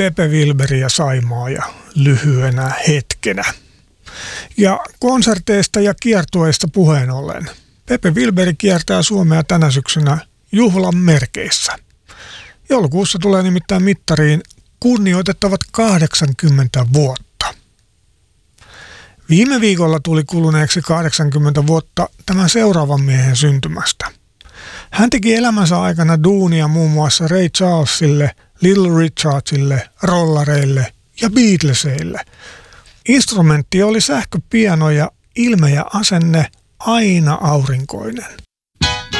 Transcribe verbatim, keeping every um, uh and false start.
Pepe Wilberi ja Saimaa ja lyhyenä hetkenä. Ja konserteista ja kiertueista puheen ollen. Pepe Wilberi kiertää Suomea tänä syksynä juhlan merkeissä. Joulukuussa tulee nimittäin mittariin kunnioitettavat kahdeksankymmentä vuotta. Viime viikolla tuli kuluneeksi kahdeksankymmentä vuotta tämän seuraavan miehen syntymästä. Hän teki elämänsä aikana duunia muun muassa Ray Charlesille, Little Richardsille, Rollareille ja Beatlesille. Instrumentti oli sähköpiano ja ilme ja asenne aina aurinkoinen.